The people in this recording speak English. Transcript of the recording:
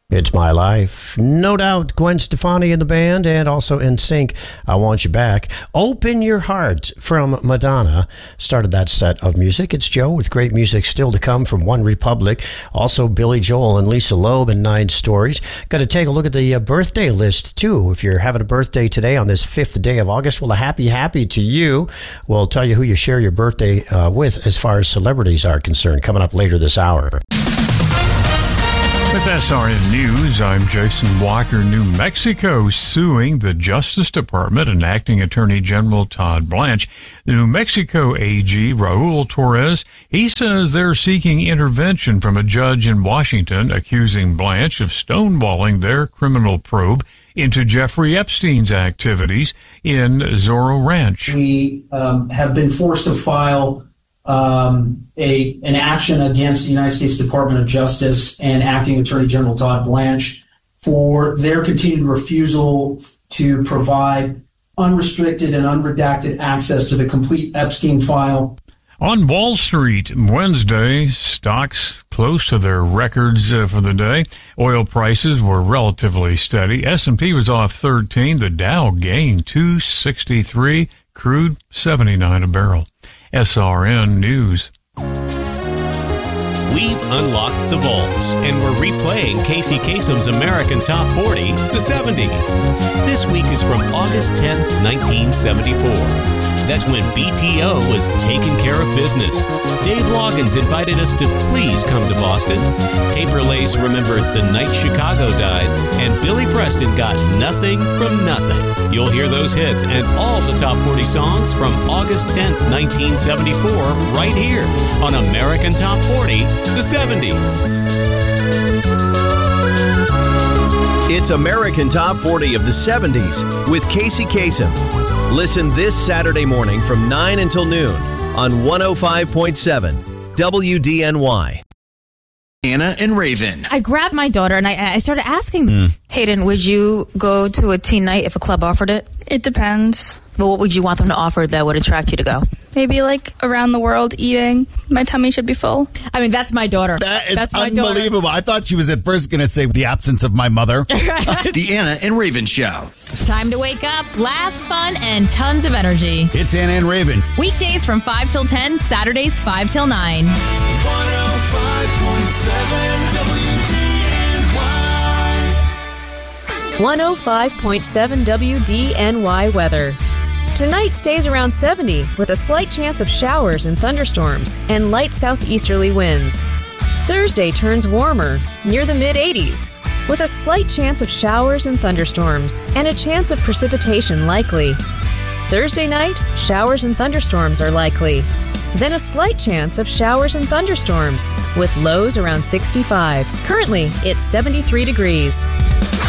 It's My Life. No doubt Gwen Stefani in the band, and also NSYNC, I Want You Back. Open Your Heart from Madonna started that set of music. It's Joe with great music still to come from One Republic. Also Billy Joel and Lisa Loeb and 9 Stories. Got to take a look at the birthday list too. If you're having a birthday today on this 5th day of August, well, a happy to you. We'll tell you who you share your birthday with as far as celebrities are concerned coming up later this hour. With SRN News, I'm Jason Walker. New Mexico suing the Justice Department and Acting Attorney General Todd Blanche. The New Mexico AG, Raul Torres, he says they're seeking intervention from a judge in Washington accusing Blanche of stonewalling their criminal probe into Jeffrey Epstein's activities in Zorro Ranch. We have been forced to file an action against the United States Department of Justice and Acting Attorney General Todd Blanche for their continued refusal to provide unrestricted and unredacted access to the complete Epstein file. On Wall Street Wednesday, stocks close to their records for the day. Oil prices were relatively steady. S&P was off 13. The Dow gained 263. Crude 79 a barrel. SRN News. We've unlocked the vaults, and we're replaying Casey Kasem's American Top 40, the 70s. This week is from August 10th, 1974. That's when BTO was taking care of business. Dave Loggins invited us to please come to Boston. Paper Lace remembered the night Chicago died, and Billy Preston got nothing from nothing. You'll hear those hits and all the top 40 songs from August 10th, 1974, right here on American Top 40, the 70s. It's American Top 40 of the 70s with Casey Kasem. Listen this Saturday morning from 9 until noon on 105.7 WDNY. Anna and Raven. I grabbed my daughter and I started asking them, Hayden, would you go to a teen night if a club offered it? It depends. But what would you want them to offer that would attract you to go? Maybe like around the world eating. My tummy should be full. I mean, that's my daughter. That's unbelievable. I thought she was at first going to say the absence of my mother. The Anna and Raven Show. Time to wake up, laughs, fun, and tons of energy. It's Anna and Raven. Weekdays from 5 till 10, Saturdays 5 till 9. 105.7 WDNY weather. Tonight stays around 70 with a slight chance of showers and thunderstorms and light southeasterly winds. Thursday turns warmer, near the mid-80s, with a slight chance of showers and thunderstorms and a chance of precipitation likely. Thursday night, showers and thunderstorms are likely. Then a slight chance of showers and thunderstorms with lows around 65. Currently, it's 73 degrees.